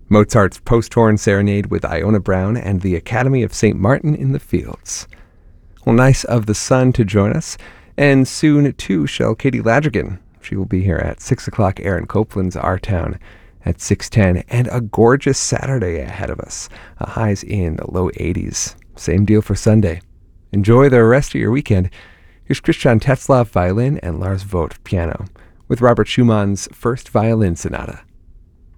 Mozart's Post-Horn Serenade with Iona Brown and the Academy of St. Martin in the Fields. Well, nice of the Sun to join us, and soon, too, shall Katie Ladrigan. She will be here at 6 o'clock. Aaron Copland's Our Town at 6:10, and a gorgeous Saturday ahead of us. Highs in the low 80s. Same deal for Sunday. Enjoy the rest of your weekend. Here's Christian Tetzlaff violin and Lars Vogt piano with Robert Schumann's First Violin Sonata.